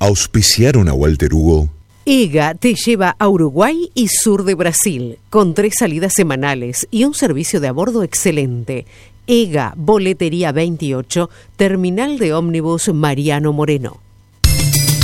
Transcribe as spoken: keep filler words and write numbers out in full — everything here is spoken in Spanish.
¿Auspiciaron a Walter Hugo? EGA te lleva a Uruguay y sur de Brasil, con tres salidas semanales y un servicio de a bordo excelente. EGA, Boletería veintiocho, Terminal de Ómnibus Mariano Moreno.